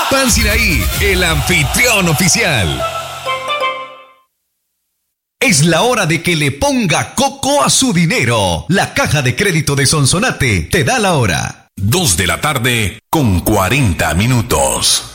Pan Sinaí, el anfitrión oficial. Es la hora de que le ponga coco a su dinero. La caja de crédito de Sonsonate te da la hora. 2 de la tarde con 40 minutos.